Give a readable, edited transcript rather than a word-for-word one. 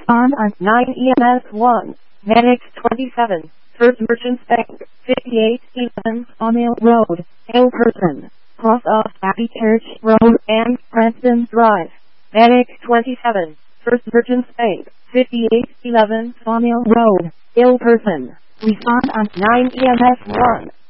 Respond on 9 EMS 1. Medics 27. First Merchants Bank, 5811 Sawmill Road, Hill Person, cross off Abbey Church Road and Preston Drive. Medics 27. First Merchants Bank, 5811 Sawmill Road, Hill Person. Respond on 9 EMS 1.